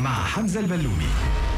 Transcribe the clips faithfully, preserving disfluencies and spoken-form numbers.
مع حمزة البلومي.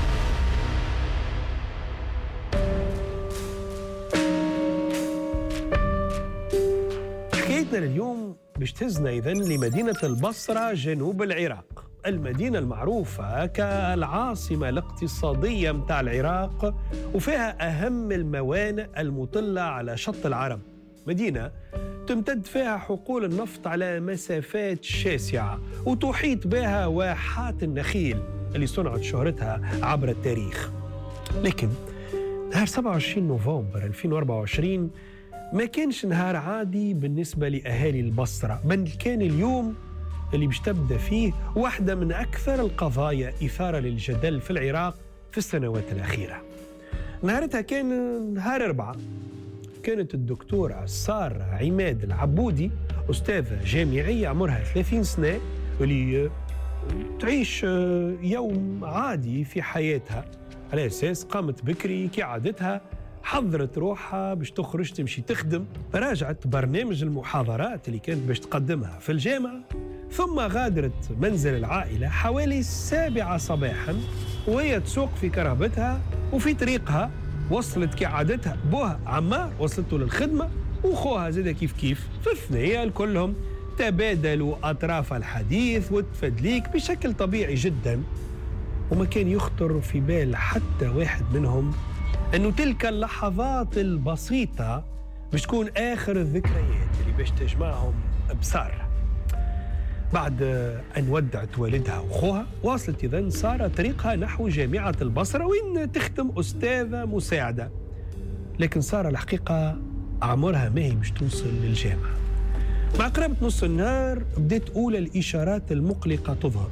حكايتنا اليوم باش تهزنا إذن لمدينة البصرة جنوب العراق، المدينة المعروفة كالعاصمة الاقتصادية متاع العراق وفيها أهم الموانئ المطلة على شط العرب. مدينة تمتد فيها حقول النفط على مسافات شاسعة وتحيط بها واحات النخيل اللي صنعت شهرتها عبر التاريخ. لكن نهار سبعة وعشرين نوفمبر ألفين وأربعة وعشرين ما كانش نهار عادي بالنسبة لأهالي البصرة، بل كان اليوم اللي باش تبدأ فيه واحدة من أكثر القضايا إثارة للجدل في العراق في السنوات الأخيرة. نهارتها كان نهار أربعة، كانت الدكتورة سارة عماد العبودي أستاذة جامعية عمرها ثلاثين سنة واللي تعيش يوم عادي في حياتها، على أساس قامت بكري كعادتها، حضرت روحها باش تخرج تمشي تخدم، راجعت برنامج المحاضرات اللي كانت باش تقدمها في الجامعة، ثم غادرت منزل العائلة حوالي السابعة صباحا وهي تسوق في كرهبتها، وفي طريقها وصلت كعادتها بوها عمار وصلته للخدمة وخوها زاد كيف كيف، في الثنية كلهم تبادلوا أطراف الحديث والتفدليك بشكل طبيعي جدا، وما كان يخطر في بال حتى واحد منهم أنه تلك اللحظات البسيطة باش تكون آخر الذكريات اللي باش تجمعهم بسارة. بعد أن ودعت والدها وأخوها واصلت إذن سارة طريقها نحو جامعة البصرة وين تخدم أستاذة مساعدة. لكن سارة الحقيقة عمرها ما هي باش توصل للجامعة. مع قرابة نص النهار بدأت أولى الإشارات المقلقة تظهر.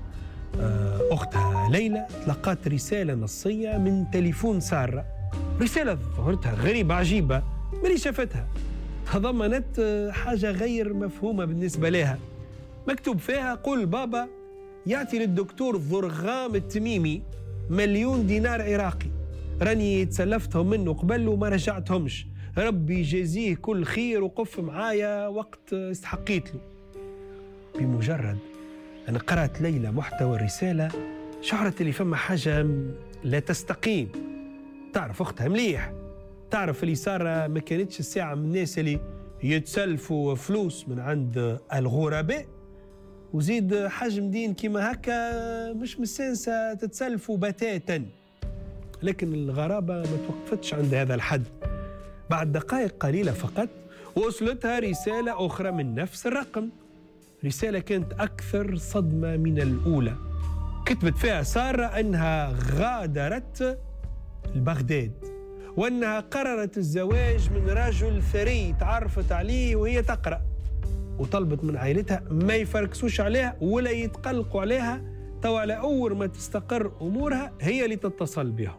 أختها ليلى تلقت رسالة نصية من تليفون سارة، رسالة ظهرتها غريبة عجيبة ملي شافتها، تضمنت حاجة غير مفهومة بالنسبة لها. مكتوب فيها: قل بابا يعطي للدكتور ضرغام التميمي مليون دينار عراقي، راني تسلفتهم منه قبل وما رجعتهمش، ربي يجازيه كل خير وقف معايا وقت استحقيت له. بمجرد أنا قرأت ليلى محتوى الرسالة شعرت اللي فما حاجة لا تستقيم. تعرف أختها مليح، تعرف اللي سارة ما كانتش الساعة من الناس اللي يتسلفوا فلوس من عند الغرباء، وزيد حجم دين كما هكا مش مسانسة تتسلفوا بتاتا. لكن الغرابة ما توقفتش عند هذا الحد. بعد دقائق قليلة فقط وصلتها رسالة أخرى من نفس الرقم، رسالة كانت أكثر صدمة من الأولى. كتبت فيها سارة أنها غادرت بغداد وأنها قررت الزواج من رجل ثري تعرفت عليه وهي تقرأ، وطلبت من عائلتها ما يفركسوش عليها ولا يتقلقوا عليها، تو على أول ما تستقر أمورها هي اللي تتصل بهم.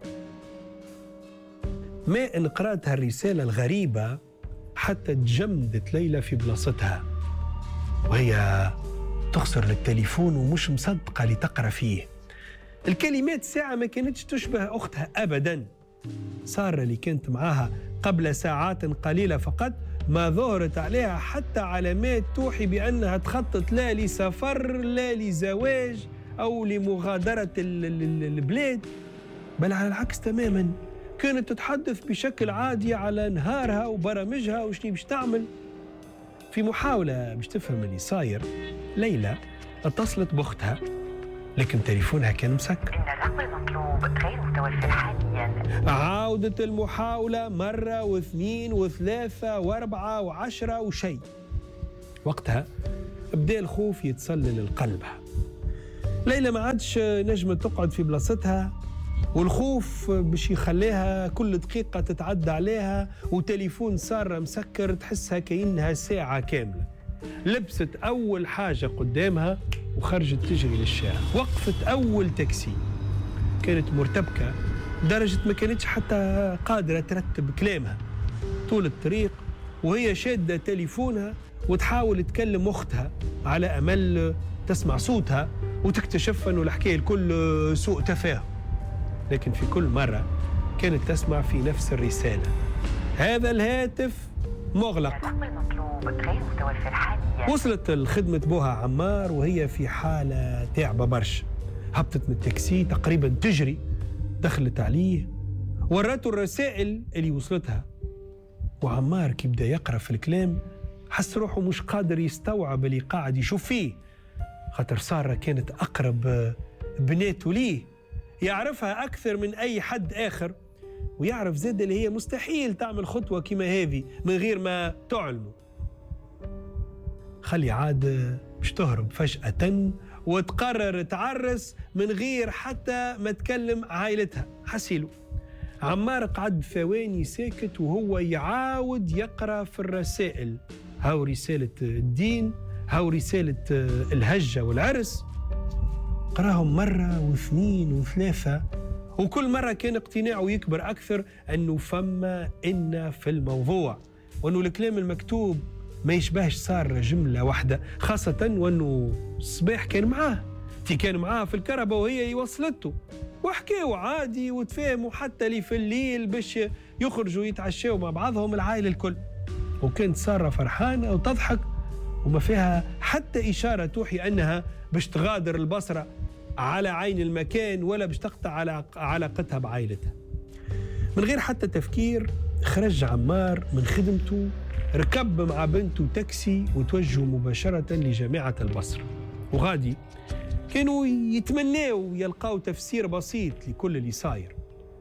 ما إن قرأت هالرسالة الغريبة حتى تجمدت ليلى في بلاصتها وهي تخسر للتليفون ومش مصدقة لتقرأ فيه. الكلمات ساعة ما كانتش تشبه أختها أبداً. سارة اللي كانت معاها قبل ساعات قليلة فقط ما ظهرت عليها حتى علامات توحي بأنها تخطط لا لسفر لا لزواج أو لمغادرة البلاد، بل على العكس تماماً كانت تتحدث بشكل عادي على نهارها وبرامجها وشني باش تعمل. في محاولة باش تفهم اللي صاير ليلى اتصلت بأختها، لكن تليفونها كان مسكر. إن الرقم المطلوب غير متوفر حالياً. عاودت المحاولة مرة واثنين وثلاثة وأربعة وعشرة وشيء. وقتها بدأ الخوف يتسلل لقلبها. ليلى ما عادش نجمة تقعد في بلاصتها، والخوف باش يخليها كل دقيقة تتعدى عليها وتليفون سارة مسكر تحسها كأنها ساعة كاملة. لبست أول حاجة قدامها وخرجت تجري للشارع. وقفت أول تاكسي، كانت مرتبكة درجة ما كانتش حتى قادرة ترتب كلامها طول الطريق، وهي شادة تليفونها وتحاول تكلم أختها على أمل تسمع صوتها وتكتشف أنه الحكاية الكل سوء تفاهم. لكن في كل مرة كانت تسمع في نفس الرسالة: هذا الهاتف مغلق. الرقم المطلوب غير متوفر حاليا. وصلت الخدمة بوها عمار وهي في حالة تعبة برشا. هبطت من التاكسي تقريبا تجري، دخلت عليه وراته الرسائل اللي وصلتها. وعمار كي بدا يقرأ في الكلام حس روحه مش قادر يستوعب اللي قاعد يشوف فيه، خاطر سارة كانت أقرب بناته ليه، يعرفها أكثر من أي حد آخر، ويعرف زاد اللي هي مستحيل تعمل خطوة كما هذه من غير ما تعلمه. خلي عاد مش تهرب فجأة وتقرر تعرس من غير حتى ما تكلم عائلتها. حسيلو عمار قعد ثواني ساكت وهو يعاود يقرأ في الرسائل، هاو رسالة الدين، هاو رسالة الهجة والعرس. قراهم مرة واثنين وثلاثة، وكل مرة كان اقتناعه يكبر أكثر أنه فما إن في الموضوع، وأنه الكلام المكتوب ما يشبهش صار جملة واحدة، خاصة وأنه الصباح كان معاه تي كان معاه في الكربة وهي يوصلته، وحكاوا عادي وتفاهموا حتى لي في الليل باش يخرجوا يتعشوا مع بعضهم العائلة الكل. وكانت سارة فرحانة وتضحك وما فيها حتى إشارة توحي أنها باش تغادر البصرة على عين المكان ولا باش تقطع على علاقتها بعائلتها. من غير حتى تفكير خرج عمار من خدمته، ركب مع بنته تاكسي وتوجهوا مباشرة لجامعة البصرة. وغادي كانوا يتمناوا يلقاوا تفسير بسيط لكل اللي صاير،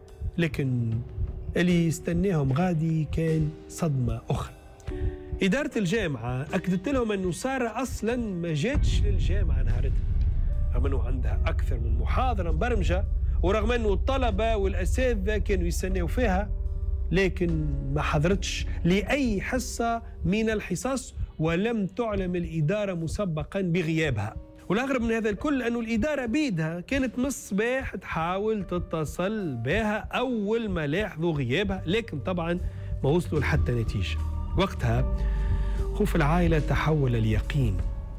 لكن اللي يستناهم غادي كان صدمة أخرى. إدارة الجامعة أكدت لهم أنه سارة أصلاً ما جاتش للجامعة نهارتها، رغم أنه عندها أكثر من محاضرة مبرمجة، ورغم أنه الطلبة والأساتذة كانوا يستناوا فيها، لكن ما حضرتش لأي حصة من الحصص ولم تعلم الإدارة مسبقاً بغيابها. والأغرب من هذا الكل أنه الإدارة بيدها كانت من الصباح تحاول تتصل بها أول ما لاحظوا غيابها، لكن طبعاً ما وصلوا لحتى نتيجة. وقتها خوف العائلة تحول ليقين،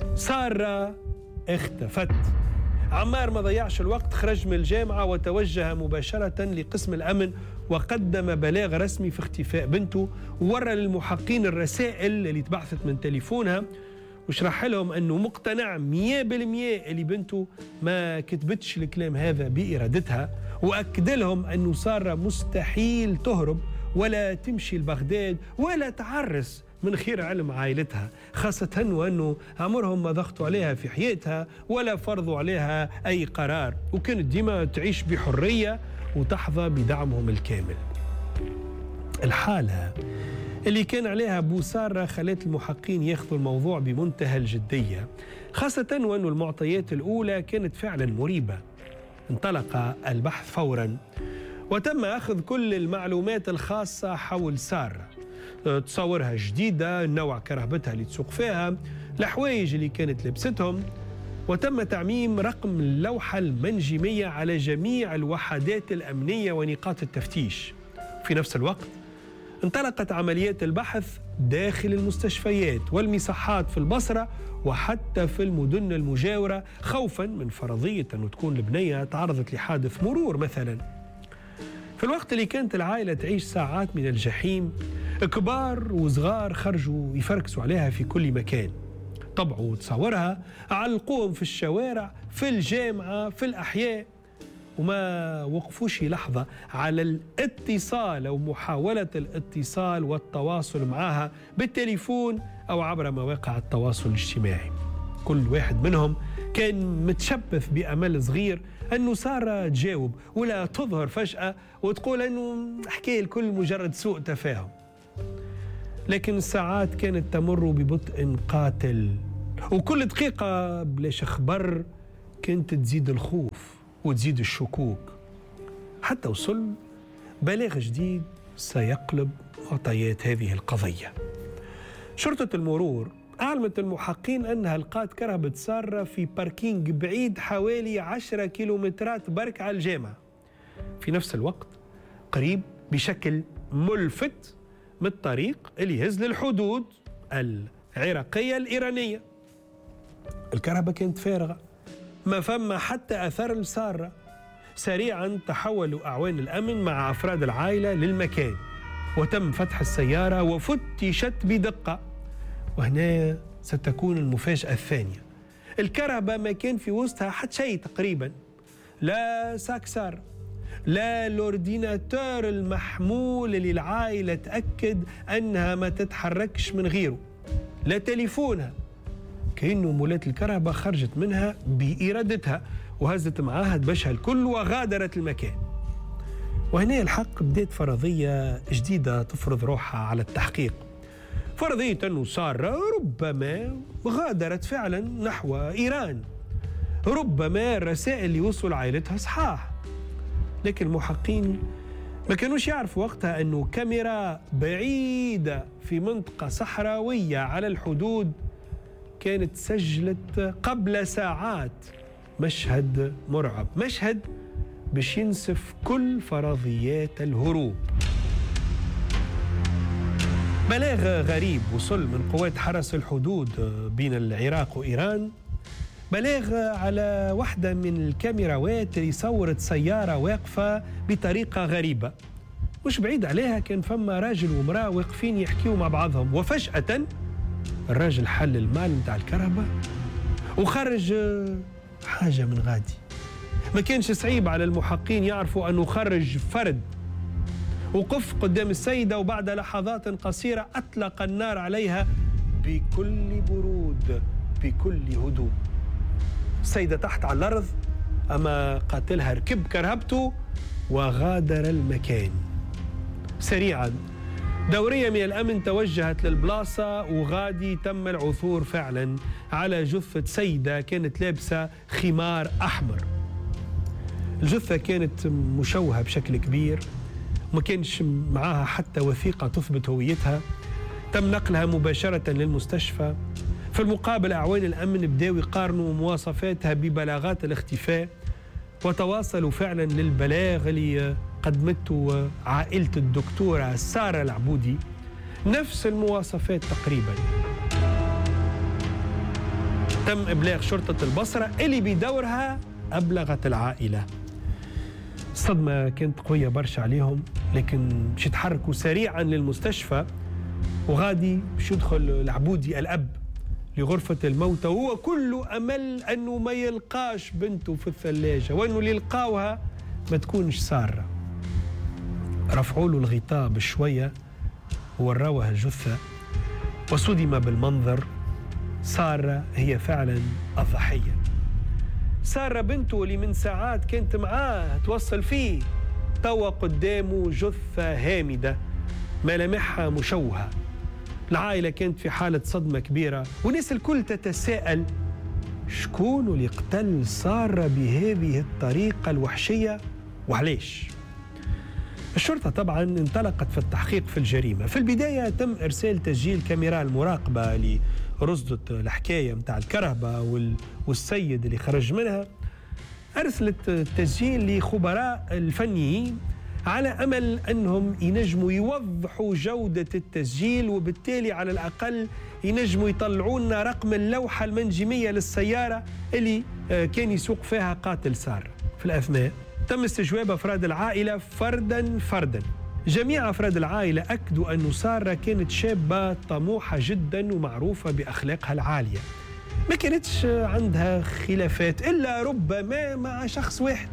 سارة اختفت. عمار ما ضيعش الوقت، خرج من الجامعة وتوجه مباشرة لقسم الأمن وقدم بلاغ رسمي في اختفاء بنته، وورى للمحققين الرسائل اللي تبعثت من تليفونها، وشرح لهم أنه مقتنع مية بالمية اللي بنته ما كتبتش الكلام هذا بإرادتها، وأكد لهم أنه سارة مستحيل تهرب ولا تمشي لبغداد ولا تعرس من غير علم عائلتها، خاصة وأنه عمرهم ما ضغطوا عليها في حياتها ولا فرضوا عليها أي قرار، وكانت ديما تعيش بحرية وتحظى بدعمهم الكامل. الحالة اللي كان عليها أبو سارة خلت المحققين ياخذوا الموضوع بمنتهى الجدية، خاصة وأن المعطيات الأولى كانت فعلا مريبة. انطلق البحث فورا وتم أخذ كل المعلومات الخاصة حول سارة، تصورها جديدة، نوع كرهبتها اللي تسوق فيها، الحوايج اللي كانت لبستهم، وتم تعميم رقم اللوحة المنجمية على جميع الوحدات الأمنية ونقاط التفتيش. في نفس الوقت انطلقت عمليات البحث داخل المستشفيات والمصحات في البصرة وحتى في المدن المجاورة، خوفا من فرضية أن تكون البنية تعرضت لحادث مرور مثلا. في الوقت اللي كانت العائلة تعيش ساعات من الجحيم، كبار وصغار خرجوا يفركسوا عليها في كل مكان، طبعوا تصورها، علقوهم في الشوارع، في الجامعة، في الأحياء، وما وقفوش لحظة على الاتصال أو محاولة الاتصال والتواصل معها بالتليفون أو عبر مواقع التواصل الاجتماعي. كل واحد منهم كان متشبث بأمل صغير أنه سارة تجاوب ولا تظهر فجأة وتقول أنه حكاية الكل مجرد سوء تفاهم. لكن الساعات كانت تمر ببطء قاتل، وكل دقيقة بلاش خبر كانت تزيد الخوف وتزيد الشكوك، حتى وصل بلاغ جديد سيقلب معطيات هذه القضية. شرطة المرور أعلمت المحققين أنها لقات كرهبة سارة في باركينج بعيد حوالي عشرة كيلومترات برك على الجامعة، في نفس الوقت قريب بشكل ملفت من الطريق اللي يهز للحدود العراقية الإيرانية. الكرهبة كانت فارغة، ما فما حتى أثر لسارة. سريعا تحولوا أعوان الأمن مع أفراد العائلة للمكان، وتم فتح السيارة وفتشت بدقة. وهنا ستكون المفاجأة الثانية، الكرهبة ما كان في وسطها حتى شيء تقريبا، لا ساكسار، لا الاورديناتور المحمول اللي العائلة تأكد أنها ما تتحركش من غيره، لا تليفونها، كأنه مولات الكهرباء خرجت منها بإرادتها وهزت معاها دبشها الكل وغادرت المكان. وهنا الحق بدأت فرضية جديدة تفرض روحها على التحقيق، فرضية أنه سارة ربما غادرت فعلا نحو إيران، ربما الرسائل اللي وصلوا لعائلتها صحاح. لكن المحققين ما كانوش يعرفوا وقتها أنه كاميرا بعيدة في منطقة صحراوية على الحدود كانت سجلت قبل ساعات مشهد مرعب، مشهد باش ينسف كل فرضيات الهروب. بلاغ غريب وصل من قوات حرس الحدود بين العراق وإيران، بلاغ على واحدة من الكاميراوات اللي صورت سيارة واقفة بطريقة غريبة، مش بعيد عليها كان فما راجل ومرأة واقفين يحكيوا مع بعضهم، وفجأة الراجل حل المال متاع الكهرباء وخرج حاجة من غادي. ما كانش صعيب على المحققين يعرفوا أنه خرج فرد، وقف قدام السيدة وبعد لحظات قصيرة أطلق النار عليها بكل برود بكل هدوء. السيدة تحت على الأرض، أما قاتلها ركب كرهبته وغادر المكان. سريعا دورية من الأمن توجهت للبلاصة وغادي تم العثور فعلا على جثة سيدة كانت لابسة خمار أحمر. الجثة كانت مشوهة بشكل كبير، ما كانش معاها حتى وثيقة تثبت هويتها، تم نقلها مباشرة للمستشفى. في المقابل أعوان الأمن بداوا يقارنوا مواصفاتها ببلاغات الاختفاء، وتواصلوا فعلا للبلاغ اللي قدمته عائلة الدكتورة سارة العبودي، نفس المواصفات تقريبا. تم إبلاغ شرطة البصرة اللي بدورها أبلغت العائلة. الصدمة كانت قوية برشا عليهم، لكن باش يتحركوا سريعا للمستشفى، وغادي باش يدخل العبودي الأب لغرفة الموتى وهو كله أمل أنه ما يلقاش بنته في الثلاجة، وأنه اللي يلقاوها ما تكونش سارة. رفعوا له الغطاء بشوية ووراوها الجثة، وصدم بالمنظر. سارة هي فعلا الضحية، سارة بنته اللي من ساعات كانت معاه توصل فيه، توا قدامه جثة هامدة ملامحها مشوهة. العائلة كانت في حالة صدمة كبيرة، والناس الكل تتساءل شكون اللي قتل سارة بهذه الطريقة الوحشية وعليش؟ الشرطة طبعا انطلقت في التحقيق في الجريمة. في البداية تم إرسال تسجيل كاميرا المراقبة اللي رصدت الحكاية متاع الكرهبة والسيد اللي خرج منها، أرسلت التسجيل لخبراء الفنيين على أمل أنهم ينجموا يوضحوا جودة التسجيل، وبالتالي على الأقل ينجموا يطلعوا لنا رقم اللوحة المنجمية للسيارة اللي كان يسوق فيها قاتل سارة. في الأثناء تم استجواب أفراد العائلة فردا فردا. جميع أفراد العائلة أكدوا أن سارة كانت شابة طموحة جدا ومعروفة بأخلاقها العالية، ما كانتش عندها خلافات إلا ربما مع شخص واحد،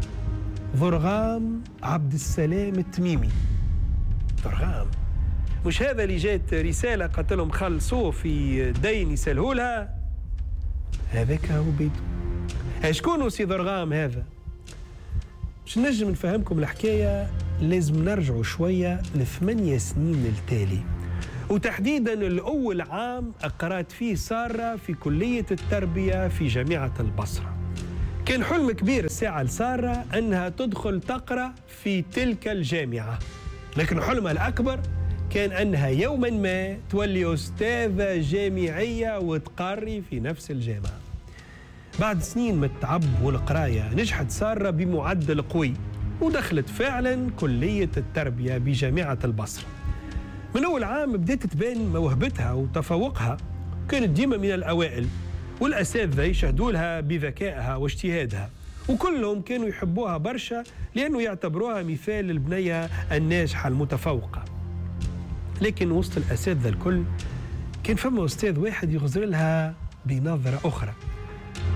ضرغام عبد السلام التميمي. ضرغام مش هذا اللي جات رسالة قالت لهم خلصوه في دين يسالهولها؟ هذاك هو بيته. شكون سي ضرغام هذا؟ مش نجم نفهمكم الحكاية، لازم نرجعوا شوية لثمانية سنين التالي، وتحديدا الأول عام أقرأت فيه سارة في كلية التربية في جامعة البصرة. كان حلم كبير الساعة لسارة أنها تدخل تقرأ في تلك الجامعة، لكن حلمها الأكبر كان أنها يوما ما تولي أستاذة جامعية وتقري في نفس الجامعة. بعد سنين من التعب والقراية نجحت سارة بمعدل قوي ودخلت فعلا كلية التربية بجامعة البصرة. من أول عام بدأت تبان موهبتها وتفوقها، كانت ديما من الأوائل، والأساتذة يشهدوا لها بذكائها واجتهادها، وكلهم كانوا يحبوها برشا لأنه يعتبروها مثال البنية الناجحة المتفوقة. لكن وسط الأساتذة الكل كان فما أستاذ واحد يغزر لها بنظرة أخرى،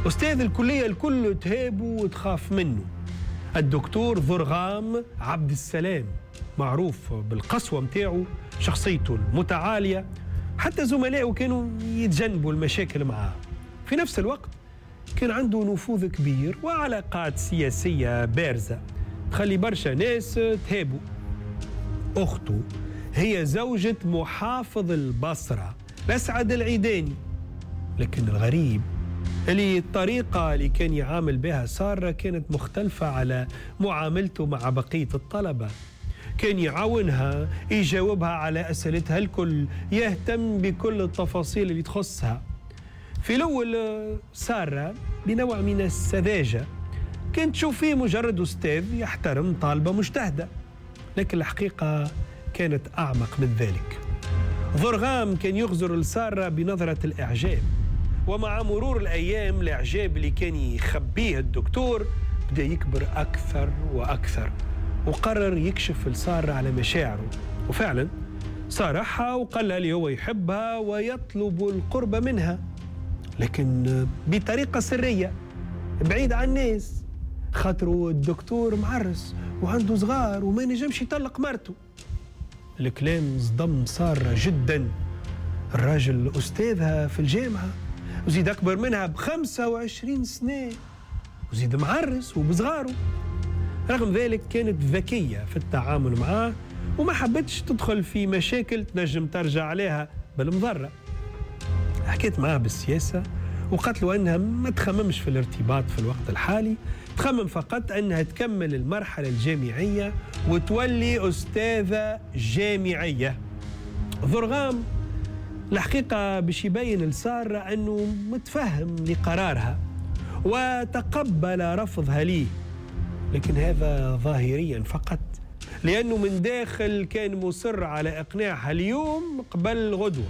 أستاذ الكلية الكل تهابه وتخاف منه، الدكتور ضرغام عبد السلام، معروف بالقسوة متاعه، شخصيته المتعالية، حتى زملائه كانوا يتجنبوا المشاكل معاه. في نفس الوقت كان عنده نفوذ كبير وعلاقات سياسية بارزة تخلي برشا ناس تهابوا. أخته هي زوجة محافظ البصرة الأسعد العيداني، لكن الغريب اللي الطريقة اللي كان يعامل بها سارة كانت مختلفة على معاملته مع بقية الطلبة. كان يعاونها، يجاوبها على أسئلتها الكل، يهتم بكل التفاصيل اللي تخصها. في الأول سارة بنوع من السذاجة كانت تشوف فيه مجرد أستاذ يحترم طالبة مجتهدة، لكن الحقيقة كانت أعمق من ذلك. ضرغام كان يغزر لسارة بنظرة الإعجاب، ومع مرور الأيام الإعجاب اللي كان يخبيه الدكتور بدأ يكبر أكثر وأكثر، وقرر يكشف لسارة على مشاعره. وفعلا صارحها وقال لها اللي هو يحبها ويطلب القرب منها، لكن بطريقة سرية بعيد عن الناس، خاطره الدكتور معرس وعنده صغار وما نجمش يطلق مرته. الكلام صدم سارة جدا، الراجل أستاذها في الجامعة وزيد أكبر منها بخمسة وعشرين سنة وزيد معرس وبصغاره. رغم ذلك كانت ذكية في التعامل معاه وما حبتش تدخل في مشاكل تنجم ترجع عليها بالمضرة. حكيت معاه بالسياسة وقالت له أنها ما تخممش في الارتباط في الوقت الحالي، تخمم فقط أنها تكمل المرحلة الجامعية وتولي أستاذة جامعية. ضرغام الحقيقة باش يبين لسارة أنه متفهم لقرارها وتقبل رفضها ليه، لكن هذا ظاهريا فقط، لأنه من داخل كان مصر على إقناعها اليوم قبل غدوة.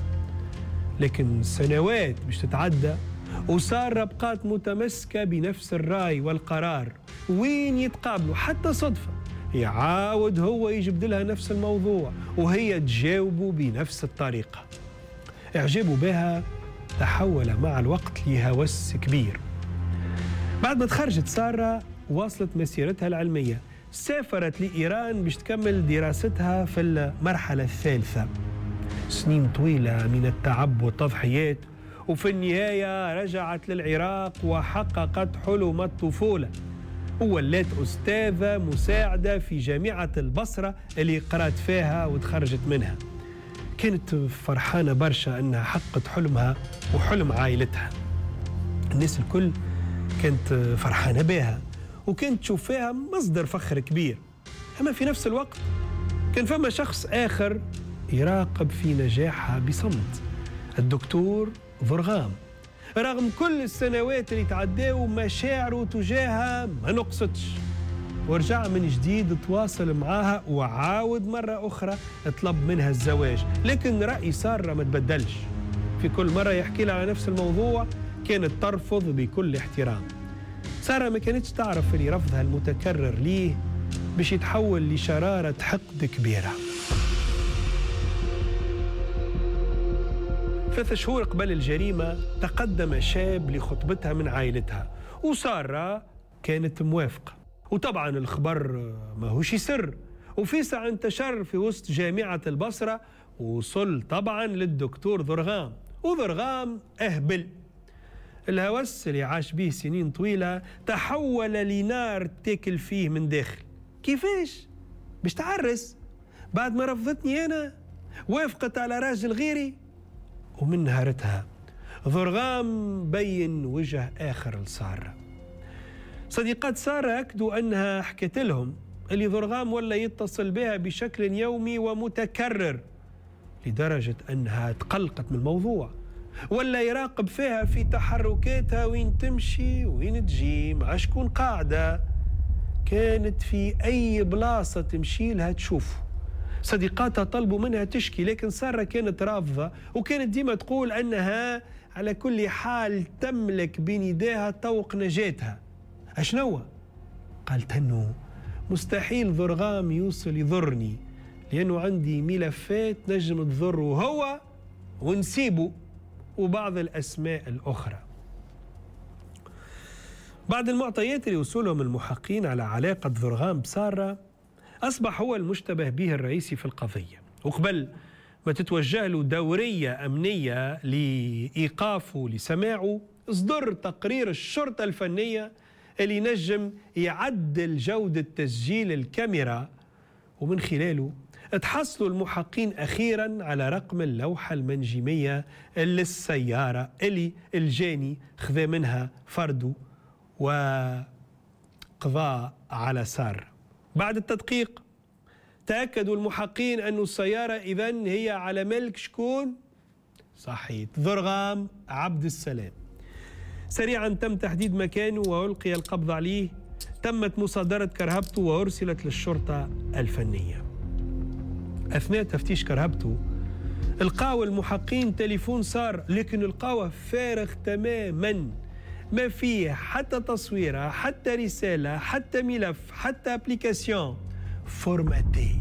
لكن سنوات باش تتعدى وسارة بقات متمسكة بنفس الرأي والقرار، وين يتقابلوا حتى صدفة يعاود هو يجبد لها نفس الموضوع وهي تجاوبه بنفس الطريقة. إعجابه بها تحول مع الوقت لهوس كبير. بعد ما تخرجت سارة واصلت مسيرتها العلمية، سافرت لإيران باش تكمل دراستها في المرحلة الثالثة. سنين طويلة من التعب والتضحيات، وفي النهاية رجعت للعراق وحققت حلم الطفولة، وولات أستاذة مساعدة في جامعة البصرة اللي قرأت فيها وتخرجت منها. كانت فرحانة برشا أنها حققت حلمها وحلم عائلتها. الناس الكل كانت فرحانة بها وكانت تشوف فيها مصدر فخر كبير. أما في نفس الوقت كان فما شخص آخر يراقب في نجاحها بصمت، الدكتور ضرغام. رغم كل السنوات اللي تعداو مشاعره تجاهها ما نقصتش، ورجع من جديد تواصل معاها وعاود مرة أخرى طلب منها الزواج، لكن رأي سارة ما تبدلش. في كل مرة يحكي لها على نفس الموضوع كانت ترفض بكل احترام. سارة ما كانتش تعرف اللي رفضها المتكرر ليه باش يتحول لشرارة حقد كبيرة. ثلاث شهور قبل الجريمة تقدم شاب لخطبتها من عائلتها، وسارة كانت موافقة. وطبعا الخبر ما هوش سر، وفي ساعة انتشر في وسط جامعة البصرة، وصل طبعا للدكتور ضرغام. وضرغام أهبل، الهوس اللي عاش به سنين طويلة تحول لنار تاكل فيه من داخل. كيفاش؟ باش تعرس بعد ما رفضتني أنا؟ وافقت على راجل غيري؟ ومن نهارتها ضرغام بين وجه آخر لسارة. صديقات سارة أكدوا أنها حكت لهم اللي ضرغام ولا يتصل بها بشكل يومي ومتكرر، لدرجة أنها تقلقت من الموضوع، ولا يراقب فيها في تحركاتها، وين تمشي وين تجي، مع شكون قاعدة. كانت في أي بلاصة تمشي لها تشوفه. صديقاتها طلبوا منها تشكي، لكن سارة كانت رافضة، وكانت ديما تقول أنها على كل حال تملك بين يديها طوق نجاتها. أشنو؟ قالت أنه مستحيل ضرغام يوصل يضرني، لأنه عندي ملفات نجم تضره هو ونسيبه، وبعض الأسماء الأخرى. بعد المعطيات اللي وصولهم المحققين على علاقة ذرغام بسارة، أصبح هو المشتبه به الرئيسي في القضية، وقبل ما تتوجه له دورية أمنية لإيقافه لسماعه، اصدر تقرير الشرطة الفنية اللي نجم يعدل جودة تسجيل الكاميرا، ومن خلاله تحصلوا المحققين أخيرا على رقم اللوحة المنجمية للسيارة اللي الجاني خذا منها فرده وقضى على سارة. بعد التدقيق تأكدوا المحققين أن السيارة إذن هي على ملك شكون؟ صحيح، ذرغام عبد السلام. سريعا تم تحديد مكانه وألقي القبض عليه، تمت مصادرة كرهبته وأرسلت للشرطة الفنية. أثناء تفتيش كرهبته القاوا المحققين تليفون سارة، لكن القاوه فارغ تماما، ما فيه حتى تصويرة، حتى رسالة، حتى ملف، حتى ابليكاسيون فورماتي.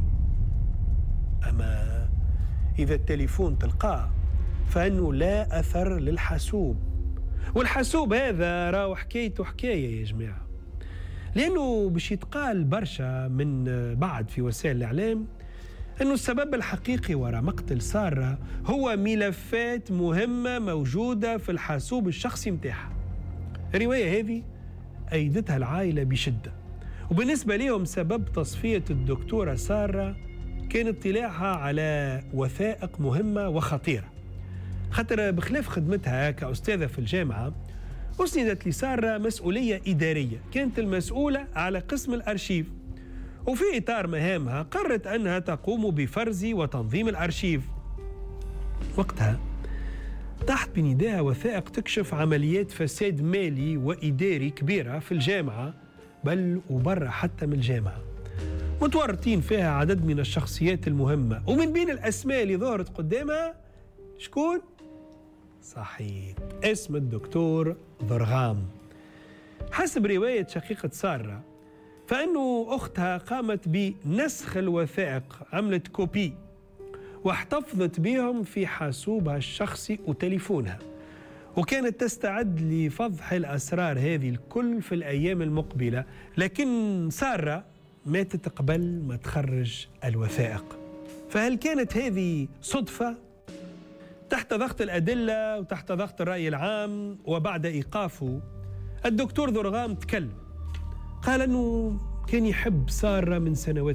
أما إذا التليفون تلقاه فإنه لا أثر للحاسوب، والحاسوب هذا راهو حكايته حكاية يا جماعة، لأنه باش يتقال برشا من بعد في وسائل الإعلام أنه السبب الحقيقي وراء مقتل سارة هو ملفات مهمة موجودة في الحاسوب الشخصي متاعها. الرواية هذه أيدتها العائلة بشدة، وبالنسبة لهم سبب تصفية الدكتورة سارة كان اطلاعها على وثائق مهمة وخطيرة، خاطر بخلاف خدمتها كأستاذة في الجامعة أسندت لسارة مسؤولية إدارية، كانت المسؤولة على قسم الأرشيف، وفي إطار مهامها قررت أنها تقوم بفرز وتنظيم الأرشيف. وقتها تحت بنداها وثائق تكشف عمليات فساد مالي وإداري كبيرة في الجامعة، بل وبرا حتى من الجامعة، متورطين فيها عدد من الشخصيات المهمة، ومن بين الأسماء اللي ظهرت قدامها شكون؟ صحيح، اسم الدكتور ذرغام. حسب رواية شقيقة سارة فإنه أختها قامت بنسخ الوثائق، عملت كوبي واحتفظت بهم في حاسوبها الشخصي وتليفونها، وكانت تستعد لفضح الأسرار هذه الكل في الأيام المقبلة، لكن سارة ماتت قبل ما تخرج الوثائق. فهل كانت هذه صدفة؟ تحت ضغط الأدلة وتحت ضغط الرأي العام وبعد إيقافه، الدكتور ذرغام تكلم، قال أنه كان يحب سارة من سنوات